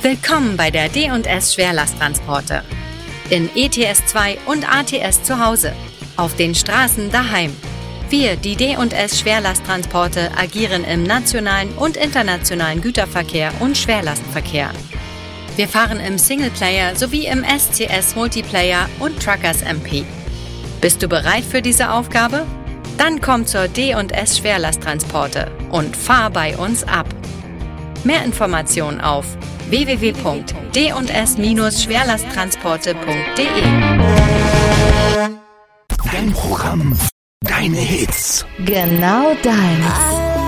Willkommen bei der D&S Schwerlasttransporte. In ETS2 und ATS zu Hause. Auf den Straßen daheim. Wir, die D&S Schwerlasttransporte, agieren im nationalen und internationalen Güterverkehr und Schwerlastverkehr. Wir fahren im Singleplayer sowie im SCS Multiplayer und Truckers MP. Bist du bereit für diese Aufgabe? Dann komm zur D&S Schwerlasttransporte und fahr bei uns ab. Mehr Informationen auf www.d&s-schwerlasttransporte.de. Dein Programm, deine Hits. Genau deins.